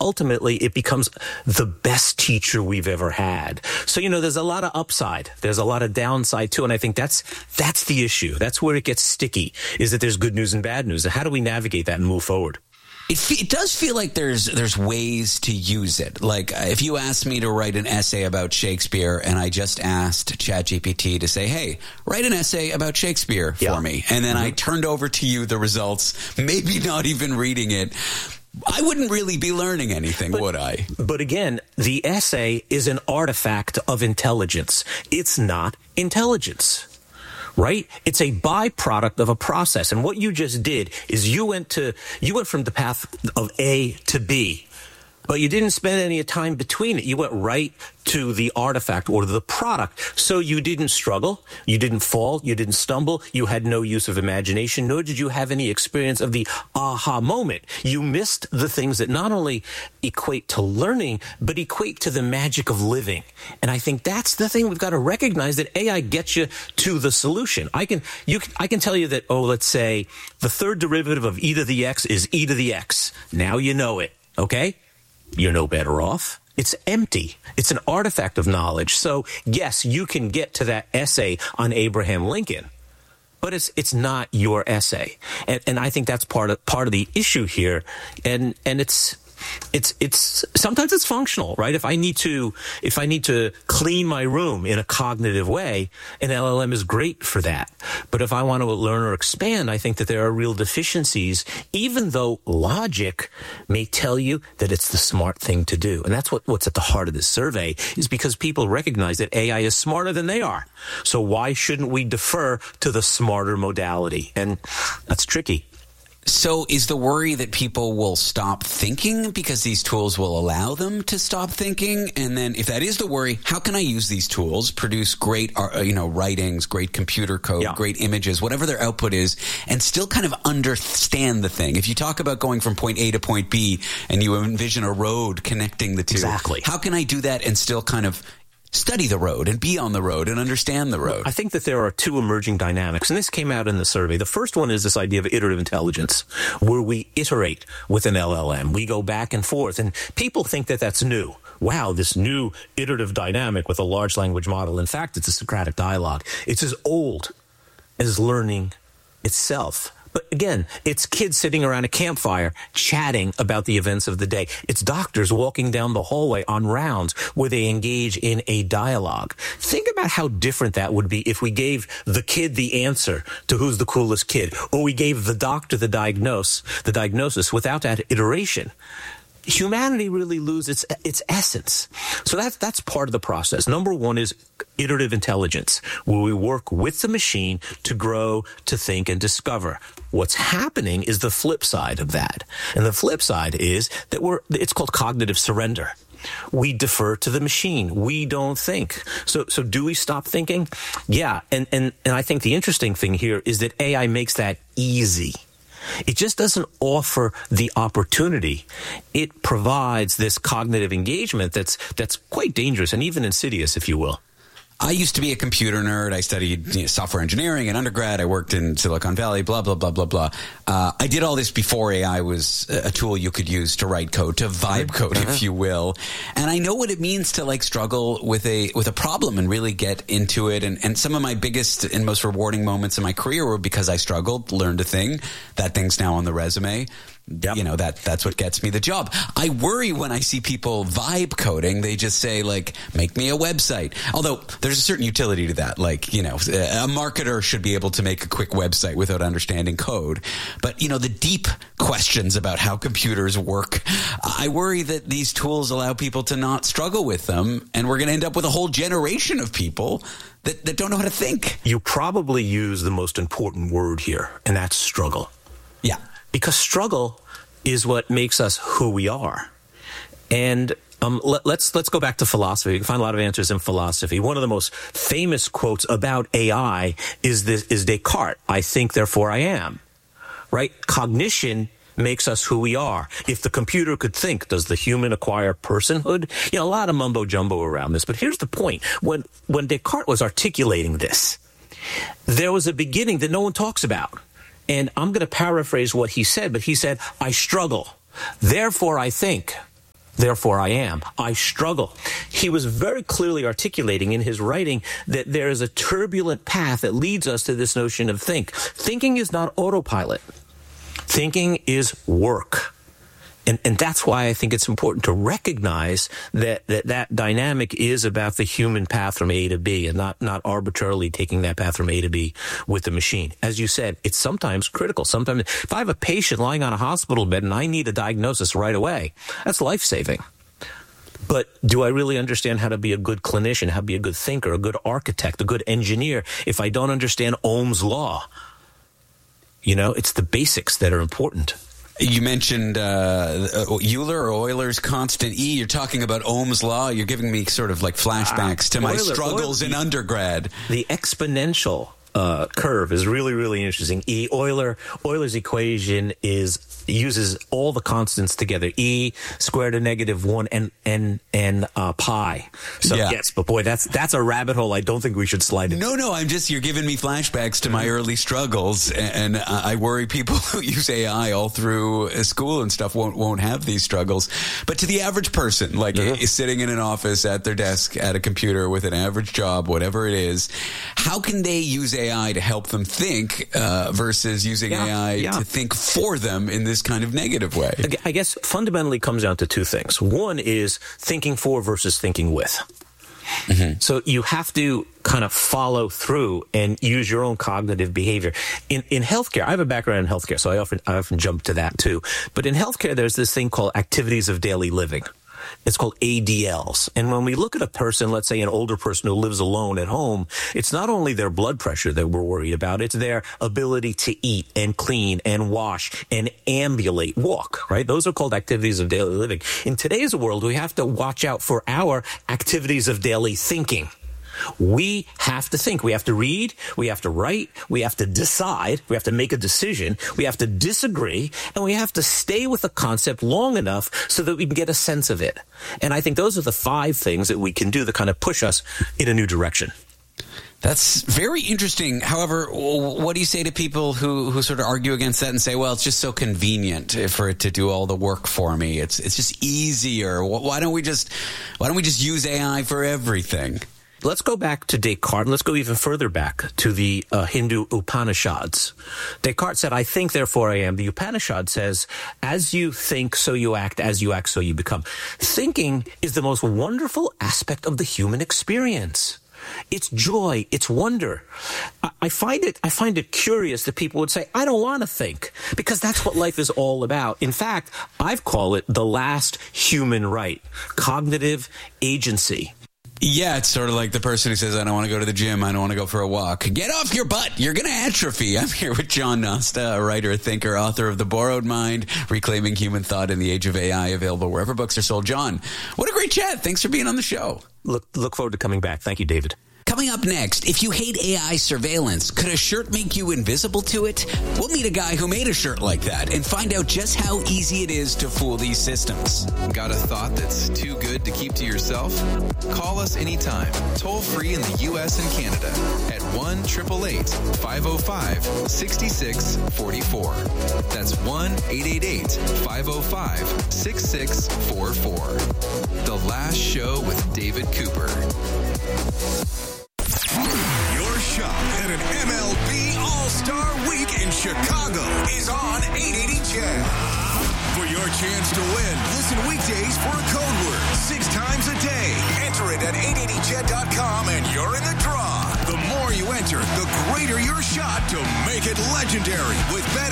ultimately it becomes the best teacher we've ever had. So, there's a lot of upside. There's a lot of downside too. And I think that's the issue. That's where it gets sticky, is that there's good news and bad news. And how do we navigate that and move forward? It does feel like there's ways to use it. Like if you asked me to write an essay about Shakespeare and I just asked ChatGPT to say, hey, write an essay about Shakespeare for me. And then I turned over to you the results, maybe not even reading it. I wouldn't really be learning anything, would I? But again, the essay is an artifact of intelligence. It's not intelligence. Right? It's a byproduct of a process. And what you just did is you went from the path of A to B, but you didn't spend any time between it. You went right to the artifact or the product. So you didn't struggle. You didn't fall. You didn't stumble. You had no use of imagination, nor did you have any experience of the aha moment. You missed the things that not only equate to learning, but equate to the magic of living. And I think that's the thing we've got to recognize, that AI gets you to the solution. I can tell you that, let's say the third derivative of e to the x is e to the x. Now you know it. Okay? You're no better off. It's empty. It's an artifact of knowledge. So, yes, you can get to that essay on Abraham Lincoln, but it's not your essay. And I think that's part of the issue here. And it's sometimes it's functional, right? If I need to clean my room in a cognitive way, an LLM is great for that. But if I want to learn or expand, I think that there are real deficiencies, even though logic may tell you that it's the smart thing to do. And that's what's at the heart of this survey, is because people recognize that AI is smarter than they are. So why shouldn't we defer to the smarter modality? And that's tricky. So is the worry that people will stop thinking because these tools will allow them to stop thinking? And then if that is the worry, how can I use these tools, produce great, writings, great computer code, great images, whatever their output is, and still kind of understand the thing? If you talk about going from point A to point B and you envision a road connecting the two, exactly, how can I do that and still kind of study the road and be on the road and understand the road? I think that there are two emerging dynamics, and this came out in the survey. The first one is this idea of iterative intelligence, where we iterate with an LLM. We go back and forth, and people think that that's new. Wow, this new iterative dynamic with a large language model. In fact, it's a Socratic dialogue. It's as old as learning itself. But again, it's kids sitting around a campfire chatting about the events of the day. It's doctors walking down the hallway on rounds where they engage in a dialogue. Think about how different that would be if we gave the kid the answer to who's the coolest kid, or we gave the doctor the diagnosis without that iteration. Humanity really loses its essence. So that's part of the process. Number one is iterative intelligence, where we work with the machine to grow, to think, and discover. What's happening is the flip side of that. And the flip side is that it's called cognitive surrender. We defer to the machine. We don't think. So do we stop thinking? Yeah. And I think the interesting thing here is that AI makes that easy. It just doesn't offer the opportunity. It provides this cognitive engagement that's quite dangerous and even insidious, if you will. I used to be a computer nerd. I studied software engineering in undergrad. I worked in Silicon Valley, blah, blah, blah, blah, blah. I did all this before AI was a tool you could use to write code, to vibe code, if you will. And I know what it means to struggle with a problem and really get into it. And some of my biggest and most rewarding moments in my career were because I struggled, learned a thing. That thing's now on the resume. Yep. That's what gets me the job. I worry when I see people vibe coding. They just say, make me a website. Although there's a certain utility to that. A marketer should be able to make a quick website without understanding code. But, the deep questions about how computers work, I worry that these tools allow people to not struggle with them. And we're going to end up with a whole generation of people that don't know how to think. You probably use the most important word here, and that's struggle. Yeah. Because struggle is what makes us who we are. And let's go back to philosophy. You can find a lot of answers in philosophy. One of the most famous quotes about AI is Descartes. I think, therefore I am. Right? Cognition makes us who we are. If the computer could think, does the human acquire personhood? A lot of mumbo jumbo around this. But here's the point. When Descartes was articulating this, there was a beginning that no one talks about. And I'm going to paraphrase what he said, but he said, I struggle. Therefore, I think. Therefore I am. I struggle. He was very clearly articulating in his writing that there is a turbulent path that leads us to this notion of think. Thinking is not autopilot. Thinking is work. And that's why I think it's important to recognize that dynamic is about the human path from A to B and not arbitrarily taking that path from A to B with the machine. As you said, it's sometimes critical. Sometimes if I have a patient lying on a hospital bed and I need a diagnosis right away, that's life-saving. But do I really understand how to be a good clinician, how to be a good thinker, a good architect, a good engineer if I don't understand Ohm's law? It's the basics that are important. You mentioned Euler or Euler's constant E. You're talking about Ohm's law. You're giving me sort of like flashbacks to my struggles in undergrad. The exponential curve is really, really interesting. Euler's equation uses all the constants together. E squared to -1 and pi. So yes, but boy, that's a rabbit hole I don't think we should slide into. No, you're giving me flashbacks to my early struggles, and I worry people who use AI all through school and stuff won't have these struggles. But to the average person, like is sitting in an office at their desk at a computer with an average job, whatever it is, how can they use AI to help them think versus using AI to think for them in this kind of negative way? I guess fundamentally comes down to two things. One is thinking for versus thinking with. Mm-hmm. So you have to kind of follow through and use your own cognitive behavior. In healthcare, I have a background in healthcare, so I often jump to that too. But in healthcare, there's this thing called activities of daily living. It's called ADLs. And when we look at a person, let's say an older person who lives alone at home, it's not only their blood pressure that we're worried about, it's their ability to eat and clean and wash and ambulate, walk, right? Those are called activities of daily living. In today's world, we have to watch out for our activities of daily thinking. We have to think. We have to read. We have to write. We have to decide. We have to make a decision. We have to disagree. And we have to stay with the concept long enough so that we can get a sense of it. And I think those are the 5 things that we can do that kind of push us in a new direction. That's very interesting. However, what do you say to people who sort of argue against that and say, well, it's just so convenient for it to do all the work for me. It's just easier. Why don't we just use AI for everything? Let's go back to Descartes. Let's go even further back to the Hindu Upanishads. Descartes said, I think, therefore I am. The Upanishad says, as you think, so you act. As you act, so you become. Thinking is the most wonderful aspect of the human experience. It's joy. It's wonder. I find it curious that people would say, I don't want to think, because that's what life is all about. In fact, I've called it the last human right, cognitive agency. Yeah, it's sort of like the person who says, I don't want to go to the gym, I don't want to go for a walk. Get off your butt. You're going to atrophy. I'm here with John Nosta, a writer, thinker, author of The Borrowed Mind, Reclaiming Human Thought in the Age of AI, available wherever books are sold. John, what a great chat. Thanks for being on the show. Look forward to coming back. Thank you, David. Coming up next, if you hate AI surveillance, could a shirt make you invisible to it? We'll meet a guy who made a shirt like that and find out just how easy it is to fool these systems. Got a thought that's too good to keep to yourself? Call us anytime, toll free in the U.S. and Canada at 1-888-505-6644. That's 1-888-505-6644. The Last Show with David Cooper. Your shot at an MLB All-Star Week in Chicago is on 880 CHED. For your chance to win, listen weekdays for a code word 6 times a day. Enter it at 880ched.com and you're in the draw. The more you enter, the greater your shot to make it legendary with Bet